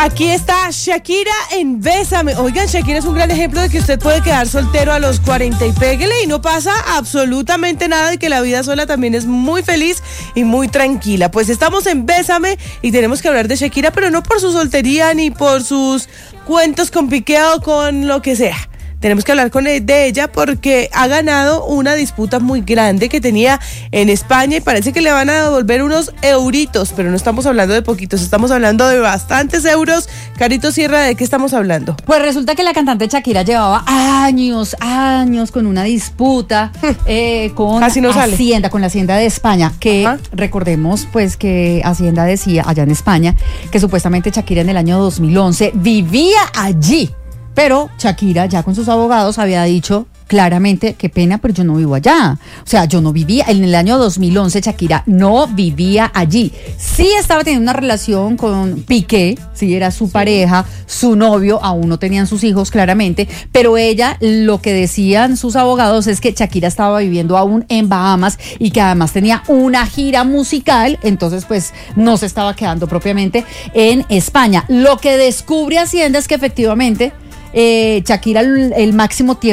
Aquí está Shakira en Bésame. Oigan, Shakira es un gran ejemplo de que usted puede quedar soltero a los 40 y pégale y no pasa absolutamente nada, y que la vida sola también es muy feliz y muy tranquila. Pues estamos en Bésame y tenemos que hablar de Shakira, pero no por su soltería ni por sus cuentos con Piqué o con lo que sea. Tenemos que hablar de ella porque ha ganado una disputa muy grande que tenía en España y parece que le van a devolver unos euritos, pero no estamos hablando de poquitos, estamos hablando de bastantes euros. Carito Sierra, ¿de qué estamos hablando? Pues resulta que la cantante Shakira llevaba años con una disputa con Hacienda, con la Hacienda de España, que recordemos pues que Hacienda decía allá en España que supuestamente Shakira en el año 2011 vivía allí. Pero Shakira, ya con sus abogados, había dicho claramente, qué pena, pero yo no vivo allá. O sea, yo no vivía, en el año 2011 Shakira no vivía allí. Sí estaba teniendo una relación con Piqué, sí era su pareja, su novio, aún no tenían sus hijos claramente, pero ella, lo que decían sus abogados es que Shakira estaba viviendo aún en Bahamas y que además tenía una gira musical, entonces pues no se estaba quedando propiamente en España. Lo que descubre Hacienda es que efectivamente Shakira el máximo tiempo